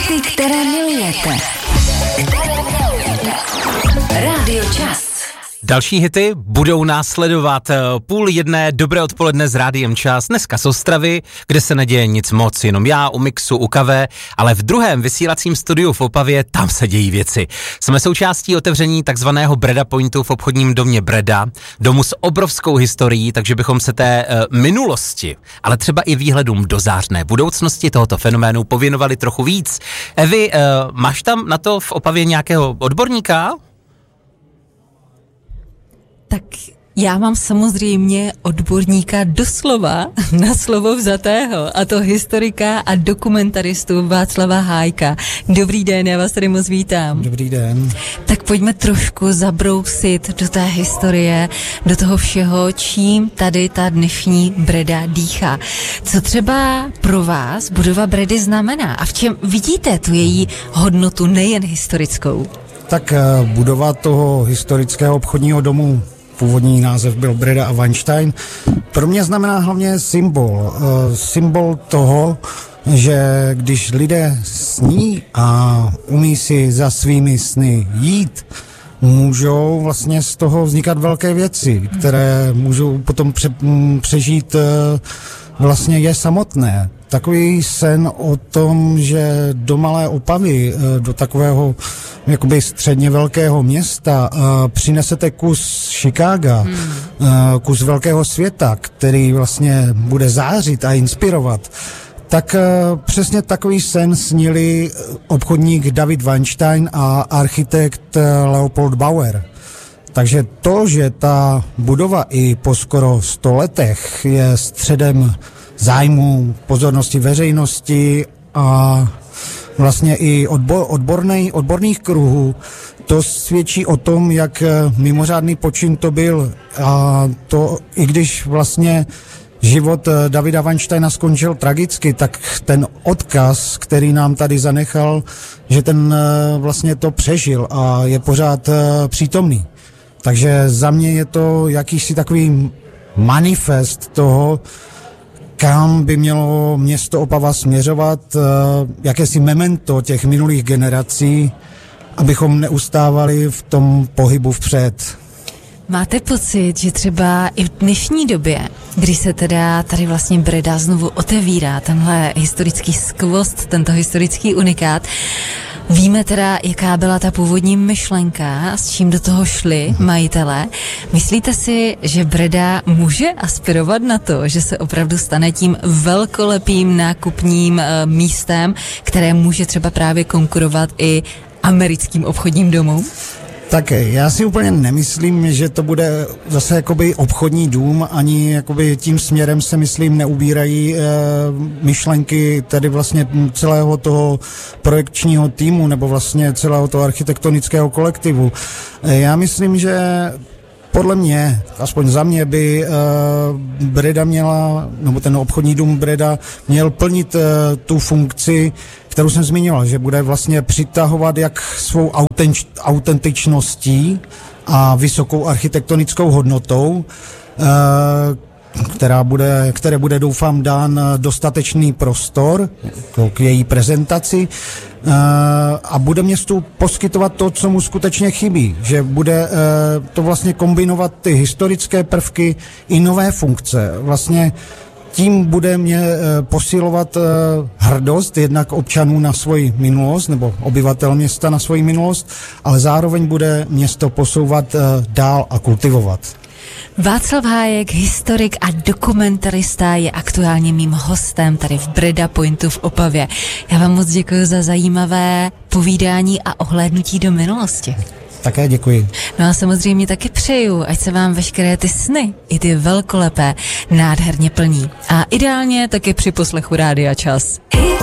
Hity, které milujete. Rádio Čas. Další hity budou následovat 12:30. Dobré odpoledne s Rádiem Čas. Dneska z Ostravy, kde se neděje nic moc, jenom já u mixu, u kafe, ale v druhém vysílacím studiu v Opavě tam se dějí věci. Jsme součástí otevření takzvaného Breda Pointu v obchodním domě Breda, domu s obrovskou historií, takže bychom se té minulosti, ale třeba i výhledům do zářné budoucnosti tohoto fenoménu pověnovali trochu víc. Evi, máš tam na to v Opavě nějakého odborníka? Tak já mám samozřejmě odborníka doslova na slovo vzatého, a to historika a dokumentaristu Václava Hájka. Dobrý den, já vás tady moc vítám. Dobrý den. Tak pojďme trošku zabrousit do té historie, do toho všeho, čím tady ta dnešní Breda dýchá. Co třeba pro vás budova Bredy znamená a v čem vidíte tu její hodnotu nejen historickou? Tak budova toho historického obchodního domu, původní název byl Breda a Weinstein, pro mě znamená hlavně symbol toho, že když lidé sní a umí si za svými sny jít, můžou vlastně z toho vznikat velké věci, které můžou potom přežít vlastně je samotné. Takový sen o tom, že do malé Opavy, do takového jakoby středně velkého města přinesete kus Chicaga, kus velkého světa, který vlastně bude zářit a inspirovat, tak přesně takový sen snili obchodník David Weinstein a architekt Leopold Bauer. Takže to, že ta budova i po skoro 100 letech je středem zájmu, pozornosti veřejnosti a vlastně i odborných kruhů, to svědčí o tom, jak mimořádný počin to byl. A to, i když vlastně život Davida Weinsteina skončil tragicky, tak ten odkaz, který nám tady zanechal, že ten vlastně to přežil a je pořád přítomný. Takže za mě je to jakýsi takový manifest toho, kam by mělo město Opava směřovat, jakési memento těch minulých generací, abychom neustávali v tom pohybu vpřed. Máte pocit, že třeba i v dnešní době, kdy se teda tady vlastně Breda znovu otevírá, tenhle historický skvost, tento historický unikát, víme teda, jaká byla ta původní myšlenka, s čím do toho šli majitelé. Myslíte si, že Breda může aspirovat na to, že se opravdu stane tím velkolepým nákupním místem, které může třeba právě konkurovat i americkým obchodním domům? Tak já si úplně nemyslím, že to bude zase jakoby obchodní dům, ani jakoby tím směrem se myslím neubírají myšlenky tedy vlastně celého toho projekčního týmu nebo vlastně celého toho architektonického kolektivu. Já myslím, že podle mě, aspoň za mě, by Breda měla, nebo ten obchodní dům Breda měl plnit tu funkci, kterou jsem zmiňoval, že bude vlastně přitahovat jak svou autentičností a vysokou architektonickou hodnotou, které bude doufám dán dostatečný prostor k její prezentaci a bude městu poskytovat to, co mu skutečně chybí, že bude to vlastně kombinovat ty historické prvky i nové funkce. Vlastně tím bude mě posilovat hrdost jednak občanů na svoji minulost, nebo obyvatel města na svoji minulost, ale zároveň bude město posouvat dál a kultivovat. Václav Hájek, historik a dokumentarista, je aktuálně mým hostem tady v Breda Pointu v Opavě. Já vám moc děkuji za zajímavé povídání a ohlédnutí do minulosti. Také děkuji. No a samozřejmě taky přeju, ať se vám veškeré ty sny, i ty velkolepé, nádherně plní. A ideálně taky při poslechu Rádia Čas.